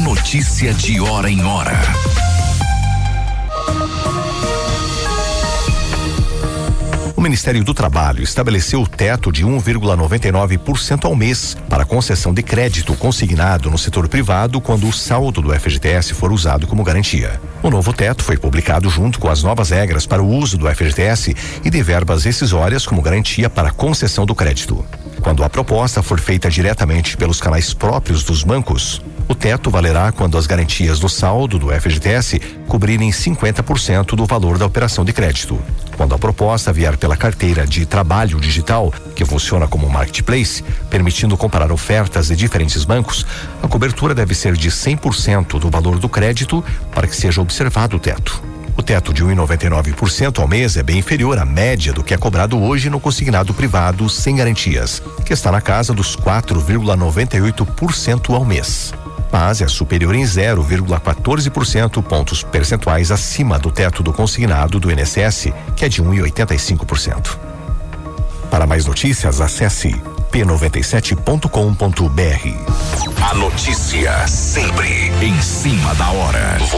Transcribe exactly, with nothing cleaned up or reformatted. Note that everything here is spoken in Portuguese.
notícia de hora em hora. O Ministério do Trabalho estabeleceu o teto de um vírgula noventa e nove por cento ao mês para concessão de crédito consignado no setor privado quando o saldo do F G T S for usado como garantia. O novo teto foi publicado junto com as novas regras para o uso do F G T S e de verbas rescisórias como garantia para concessão do crédito. Quando a proposta for feita diretamente pelos canais próprios dos bancos, o teto valerá quando as garantias do saldo do F G T S cobrirem cinquenta por cento do valor da operação de crédito. Quando a proposta vier pela carteira de trabalho digital, que funciona como marketplace, permitindo comparar ofertas de diferentes bancos, a cobertura deve ser de cem por cento do valor do crédito para que seja observado o teto. O teto de um vírgula noventa e nove por cento ao mês é bem inferior à média do que é cobrado hoje no consignado privado sem garantias, que está na casa dos quatro vírgula noventa e oito por cento ao mês. Mas é superior em zero vírgula quatorze por cento pontos percentuais acima do teto do consignado do I N S S, que é de um vírgula oitenta e cinco por cento. Para mais notícias, acesse p noventa e sete ponto com ponto b r. A notícia sempre em cima da hora.